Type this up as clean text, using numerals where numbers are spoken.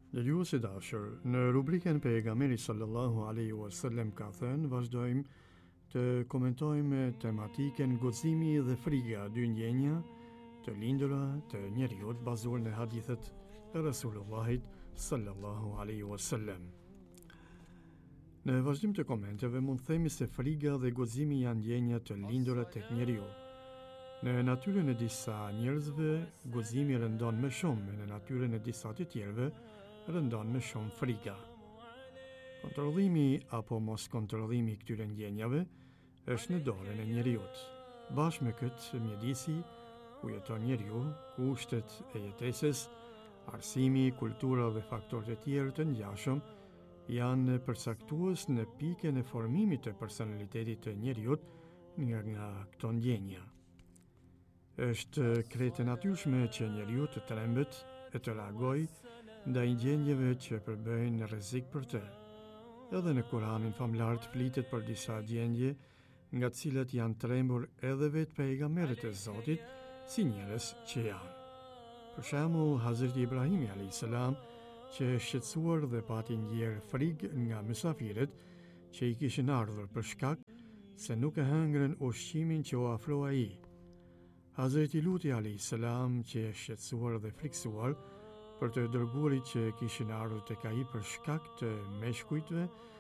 Dëgjues e dashur, në rubrikën pejgamberi sallallahu alaihi wasallam ka thënë, vazhdojmë të komentojmë tematikën guximi dhe friga, dy ndjenja të lindura të njeriut bazuar në hadithet e Rasulullahit sallallahu alaihi wasallam. Në vazhdim të komenteve mund themi se friga dhe guximi janë ndjenja të lindura tek njeriu. Në natyrën e disa njerëzve, guximi rëndon më shumë, në natyrën e disa të tjerëve rëndon më shumë friga. Kontrollimi apo mos kontrollimi i këtyre ndjenjave është në dorën e njeriut. Bashkë me këtë mjedisi ku jeton njeriu, kushtet e jetesës, arsimi, kultura dhe faktorët e tjerë të ngjashëm janë përcaktues në pikën e formimit të personalitetit të njeriut nga këto ndjenja. Është krejt e natyrshme që njeriu të trembet e të reagojë ndaj ndjenjave që përbëjnë rrezik për të. Edhe në Kuranin famlar flitet për disa gjendje nga të cilat janë trembur edhe vetë pejgamberët e Zotit si njerëz që janë. Për shembull, Hazreti Ibrahimi a.s. që është shqetësuar dhe pati ndjerë frikë nga mysafirët që i kishin ardhur për shkak se nuk e hëngrën ushqimin që u ofroi ai. Hazreti Luti a.s. që është shqetësuar dhe frikësuar për të dërguarit që kishin ardhur tek ai për shkak të meshkujtve